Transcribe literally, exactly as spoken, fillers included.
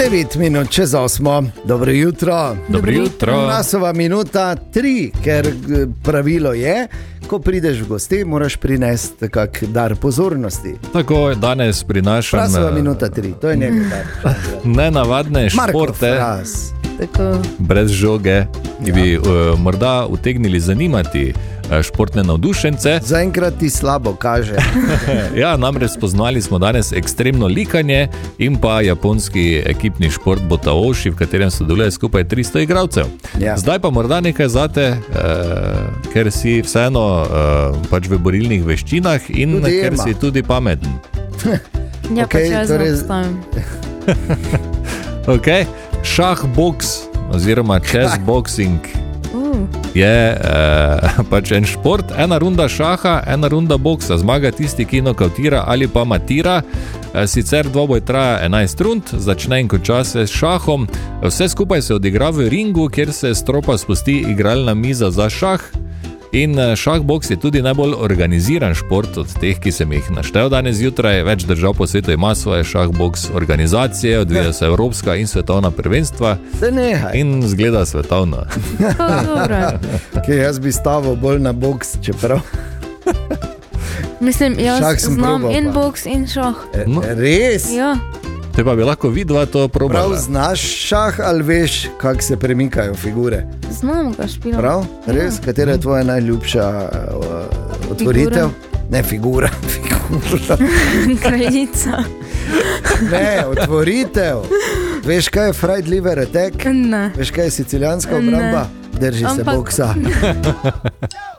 devet minut čez osmo. Dobro jutro. Dobro jutro. Nasova minuta tri, ker pravilo je, ko prideš v gosti, moraš prinesti kak dar pozornosti. Tako danes prinašam Nasova minuta tri, to je njegov dar. Nenavadne športe brez žoge, ki bi uh, morda utegnili zanimati uh, športne navdušence. Zaenkrat ti slabo kaže. Ja, namreč spoznali smo danes ekstremno likanje in pa japonski ekipni šport Botaoshi, v katerem sodeluje skupaj tristo igralcev. Ja. Zdaj pa morda nekaj zate, uh, ker si vseeno uh, pač v borilnih veščinah in Tudi ker ima. si tudi pameten. Ja, Okej, pa če jaz torej- ne obstajam. Ok, šahboks oziroma chessboxing Uh, je eh, pač en šport, ena runda šaha, ena runda boksa, zmaga tisti, ki nokautira ali pa matira. Eh, sicer dvoboj traja enajst rund, začne in konča se s šahom. Vse skupaj se odigra v ringu, kjer se s stropa spusti igralna miza za šah. In šahboks je tudi najbolj organiziran šport od teh, ki sem jih naštel danes zjutraj. Več držav po svetu ima svoje šahboks organizacije, odvijajo se evropska in svetovna prvenstva Se nehaj. in zgleda svetovno. to je dobro. Kaj jaz bi stavil bolj na boks, čeprav. Mislim, jaz Šah sem znam probal, in pa. boks in šah. E, No. Res? Ja, Te pa bi lahko vidva to Prav probala. znaš šah ali veš, kako se premikajo figure? znam ga špilam. Prav? Res? Katera je tvoja najljubša uh, otvoritev? Figura. Ne, figura. figura. Kraljica. Ne, otvoritev. Veš, kaj je fried liver attack? Ne. Veš, kaj je sicilijanska obramba? Drži se Ampak- boksa.